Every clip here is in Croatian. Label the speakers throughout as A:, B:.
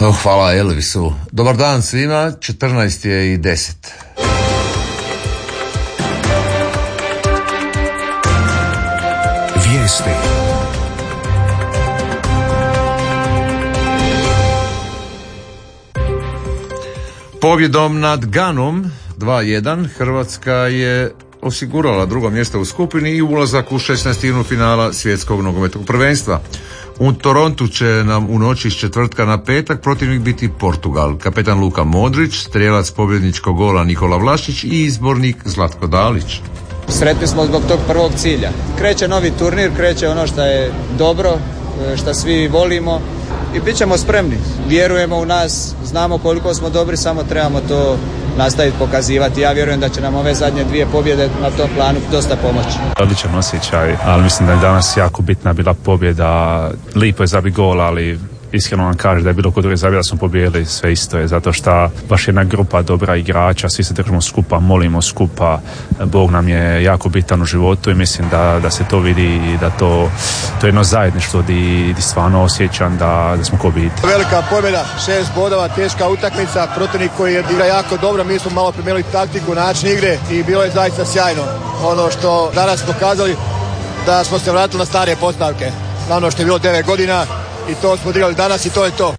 A: Hvala Elvisu. Dobar dan svima, 14:10.
B: Vijesti.
A: Pobjedom nad Ganom 2:1 Hrvatska je osigurala drugo mjesto u skupini i ulazak u 16. finala svjetskog nogometnog prvenstva. U Torontu će nam u noći iz četvrtka na petak protivnik biti Portugal. Kapetan Luka Modrić, strijelac pobjedničkog gola Nikola Vlašić i izbornik Zlatko Dalić.
C: Sretni smo zbog tog prvog cilja. Kreće novi turnir, kreće ono što je dobro, što svi volimo i bit ćemo spremni. Vjerujemo u nas, znamo koliko smo dobri, samo trebamo to nastaviti pokazivati. Ja vjerujem da će nam ove zadnje 2 pobjede na tom planu dosta pomoći.
D: Odličan osjećaj, ali mislim da je danas jako bitna bila pobjeda. Lipo je zabiti gol, ali iskreno vam kažem da je bilo kod druge zabije da smo pobijedili, sve isto je, zato što baš jedna grupa dobra igrača, svi se držimo skupa, molimo skupa, Bog nam je jako bitan u životu i mislim da se to vidi i da to je jedno zajedništvo di stvarno osjećam da smo ko biti.
E: Velika pobjeda, 6 bodova, teška utakmica, protivnik koji je igra jako dobro, mi smo malo promijenili taktiku, način igre i bilo je zaista sjajno. Ono što danas pokazali da smo se vratili na stare postavke, na ono što je bilo 9 godina. I to smo odigrali danas i to je to.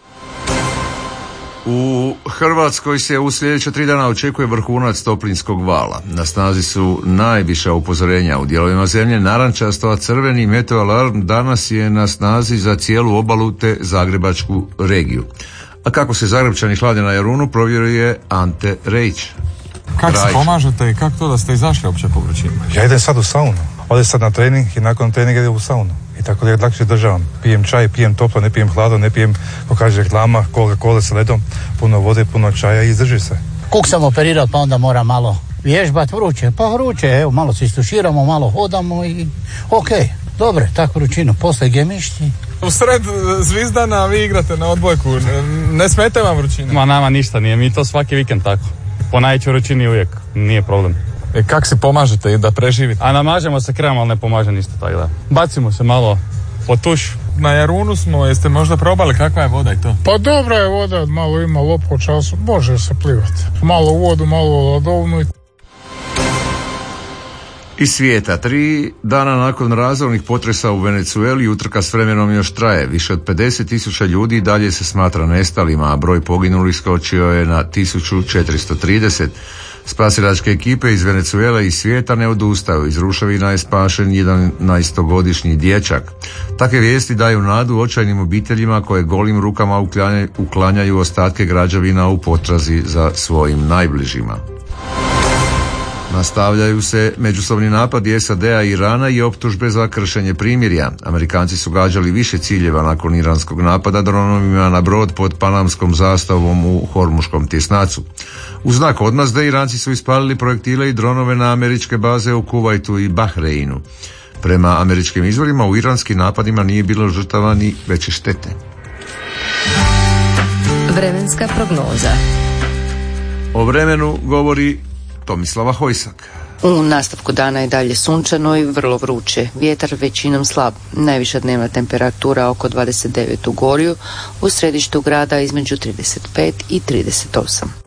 A: U Hrvatskoj se u sljedeća 3 dana očekuje vrhunac toplinskog vala. Na snazi su najviša upozorenja u dijelovima zemlje narančasto, a crveni meteoalarm danas je na snazi za cijelu obalu te zagrebačku regiju. A kako se Zagrebčani hlade na Jarunu provjeruje Ante Rejić.
F: Kako se pomažete i kako to da ste izašli uopće po vrućini?
G: Ja idem sad u saunu. Ode sad na trening i nakon treninga idem u saunu. I tako da je lakše državam. Pijem čaj, pijem toplo, ne pijem hladno, ne pijem, kako kaže reklama, Coca-Cola sa ledom, puno vode, puno čaja i izdrži se.
H: Kuk sam operirao, pa onda mora malo vježbat vruće. Pa vruće, evo, malo se istuširamo, malo hodamo i okej, dobro, tak vrućinu, posle gemišti.
F: U sred Zvizdana vi igrate na odbojku, ne smete vam vrućina?
I: Ma nama ništa nije, mi to svaki vikend tako. Po najvećoj vrućini uvijek, nije problem.
F: Kako si pomažete da preživite?
I: A namažemo se kremom, ali ne pomaže ništa, tako da. Bacimo se malo po tuš.
F: Na Jarunu smo, jeste možda probali kakva je voda i to?
J: Pa dobra je voda, malo ima lopo času, može se plivati. Malo u vodu, malo u ladovnu.
A: Iz svijeta, 3 dana nakon razornih potresa u Venezueli utrka s vremenom još traje. Više od 50.000 ljudi dalje se smatra nestalima, a broj poginulih skočio je na 1430. Spasilačke ekipe iz Venezuele i svijeta ne odustaju. Iz ruševina je spašen 11-godišnji dječak. Takve vijesti daju nadu očajnim obiteljima koje golim rukama uklanjaju ostatke građevina u potrazi za svojim najbližima. Nastavljaju se međusobni napadi SAD-a i Irana i optužbe za kršenje primirja. Amerikanci su gađali više ciljeva nakon iranskog napada dronovima na brod pod panamskom zastavom u Hormuškom tjesnacu. U znak odmazde Iranci su ispalili projektile i dronove na američke baze u Kuvajtu i Bahreinu. Prema američkim izvorima u iranskim napadima nije bilo žrtava ni veće štete.
K: Vremenska prognoza.
A: O vremenu govori Tomislava Hojsak.
K: U nastavku dana je dalje sunčano i vrlo vruće. Vjetar većinom slab. Najviša dnevna temperatura oko 29 u Gorju, u središtu grada između 35 i 38.